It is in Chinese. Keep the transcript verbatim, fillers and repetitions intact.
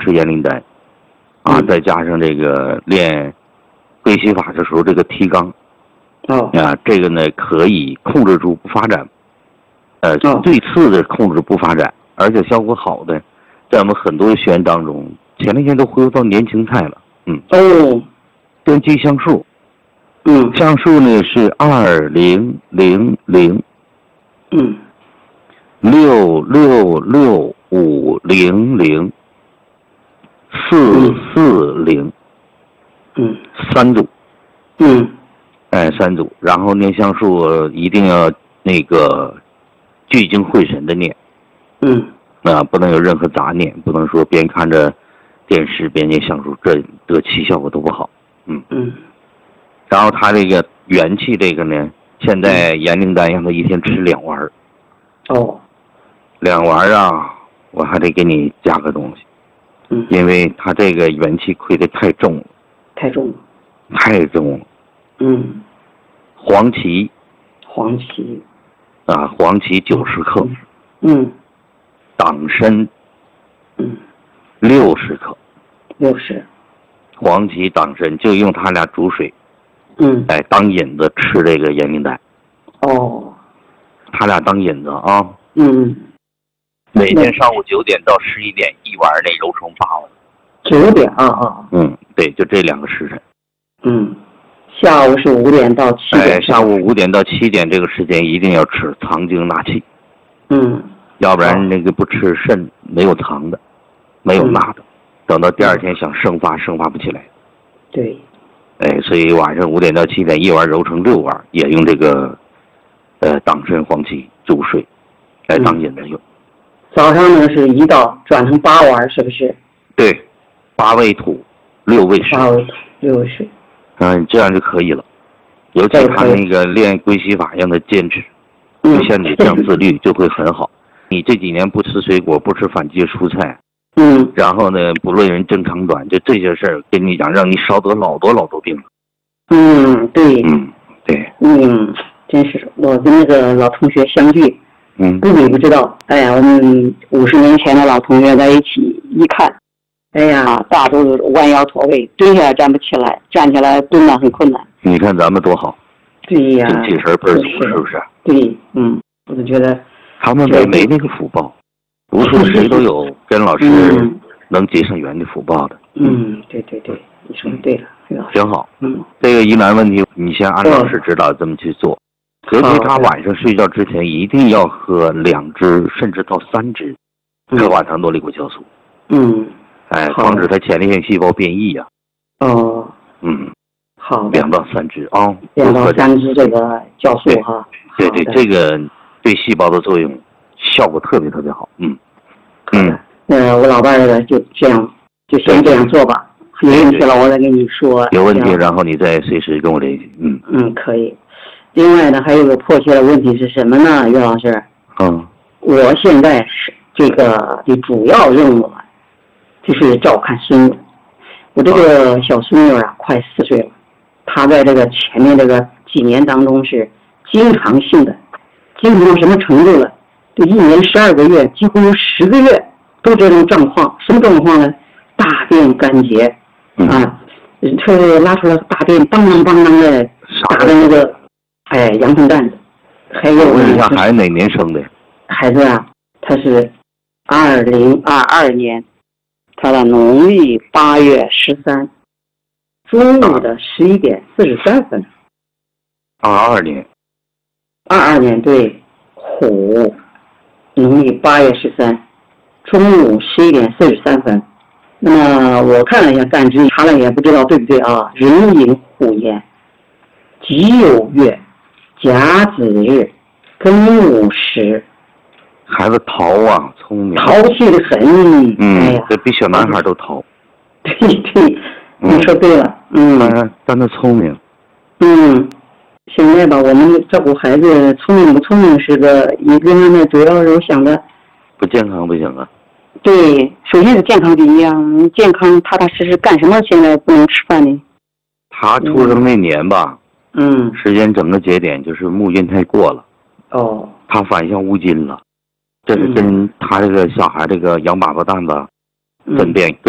吃盐灵丹，啊， 嗯再加上这个练归西法的时候这个提纲， 哦啊，这个呢可以控制住不发展，呃， 哦对刺的控制不发展，而且效果好的，在我们很多学员当中，前两天都恢复到年轻态了。嗯， 哦跟吉祥数， 嗯像数呢是二零零零嗯六六六五零零四四零嗯三组， 嗯哎，三组，然后念像数一定要那个聚精会神的念， 嗯啊，不能有任何杂念，不能说边看着电视边念像数，这这个气效果都不好。嗯， 嗯然后他这个元气这个呢，现在盐灵丹让他一天吃两丸儿， 哦两丸儿啊，我还得给你加个东西， 嗯因为他这个元气亏得太重了， 太重了。 太重了。 嗯， 黄芪黄芪。 啊，黄芪九十克， 嗯党参嗯六十克， 六十。 黄芪党参就用它俩煮水， 嗯哎，当引子吃这个盐灵丹， 哦它俩当引子啊。 嗯， 每天上午九点到十一点一碗那揉成八碗。 九点啊啊。 嗯，对，就这两个时辰。 嗯，下午是五点到七点。 哎，下午五点到七点这个时间一定要吃藏精纳气， 嗯要不然那个不吃肾没有藏的，没有钠的，等到第二天想生发生发不起来。 对。 哎，所以晚上五点到七点一碗揉成六碗，也用这个呃党参黄芪煮水来当引子用。 早上呢是一道转成八碗，是不是？ 对，八味土，六味水。 八味土，六味水。 嗯，这样就可以了。尤其他那个练归西法，让他坚持， 嗯就像你这样自律就会很好。你这几年不吃水果，不吃反季蔬菜， 嗯然后呢，不论人正长短，就这些事儿，跟你讲，让你少得老多老多病了。 嗯，对。 嗯，对。 嗯，真是我跟那个老同学相聚， 嗯， 不比不知道。哎呀，我们五十年前的老同学在一起一看，哎呀，大都是弯腰驼背，蹲下来站不起来，站起来蹲了很困难。 你看咱们多好， 对呀， 精气神倍儿足，是不是？ 对，嗯，我就觉得他们没没那个福报，不是谁都有跟老师能结上缘的福报的。 嗯，对对对，你说的对了， 挺好。 嗯， 这个疑难问题，你先按老师指导这么去做。尤其他晚上睡觉之前一定要喝两支甚至到三支克瓦唐多利果酵素。 嗯， 哎，防止他前列腺细胞变异呀、 啊。哦。 嗯。 好。 两到三支啊。哦、 两到三支这个酵素哈。 对对，这个对细胞的作用效果特别特别好。嗯。 嗯。那我老伴儿就这样，就先这样做吧。有问题了，我再跟你说。 有问题，然后你再随时跟我联系。嗯。 嗯，可以。另外呢，还有个迫切的问题是什么呢，岳老师？ 嗯。 我现在是这个的主要任务啊，就是照看孙女。我这个小孙女啊，快四岁了，她在这个前面这个几年当中是经常性的，经常到什么程度了？这一年十二个月，几乎有十个月都这种状况。什么状况呢？大便干结啊，这拉出来大便当当当当的打的那个，哎，羊粪蛋子。还有我问一下，孩子哪年生的？ 孩子啊，他是二零二二年，他的农历八月十三，中午的十一点四十三分。 二二年。 二二年对，虎，农历八月十三，中午十一点四十三分。那么我看了一下干支，查了也不知道对不对啊？壬寅虎年，己酉月，甲子日，庚午时。 孩子淘啊，聪明， 淘气的很。 嗯， 哎呀， 这比小男孩都淘。 对对，你说对了。嗯， 嗯，但他聪明。 嗯，现在吧，我们照顾孩子聪明不聪明是个一个呢，主要是我想的。 不健康不行啊。 对，首先是健康第一啊，健康踏踏实实干什么？现在不能吃饭呢？ 他出生那年吧， 嗯， 时间整个节点就是木运太过了。 哦。 他反向乌金了。这是跟他这个小孩这个羊粑粑蛋子粪便